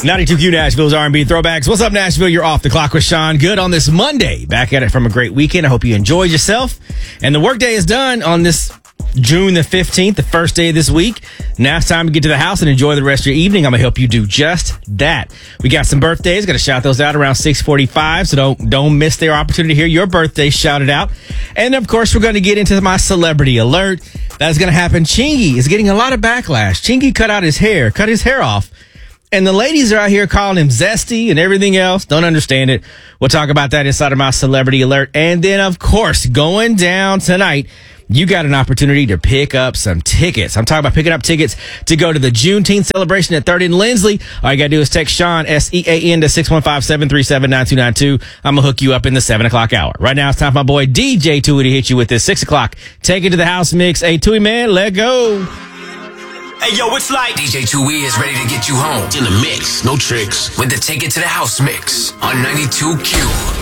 92Q Nashville's R&B Throwbacks. What's up, Nashville? You're off the clock with Sean Good on this Monday. Back at it from a great weekend. I hope you enjoyed yourself. And the workday is done on this June the 15th, the first day of this week. Now it's time to get to the house and enjoy the rest of your evening. I'm going to help you do just that. We got some birthdays. Got to shout those out around 6:45, so don't miss their opportunity to hear your birthday shouted out. And, of course, we're going to get into my celebrity alert. That's going to happen. Chingy is getting a lot of backlash. Chingy cut his hair off. And the ladies are out here calling him zesty and everything else. Don't understand it. We'll talk about that inside of my celebrity alert. And then, of course, going down tonight, you got an opportunity to pick up some tickets. I'm talking about picking up tickets to go to the Juneteenth celebration at 3rd and Lindsley. All you got to do is text Sean, S-E-A-N, to 615-737-9292. I'm going to hook you up in the 7 o'clock hour. Right now, it's time for my boy DJ Tui to hit you with this 6 o'clock. Take it to the house mix. Hey, Tui, man, let go. Hey, yo, it's like DJ Tui is ready to get you home. In the mix, no tricks. With the Take It to the House mix on 92Q.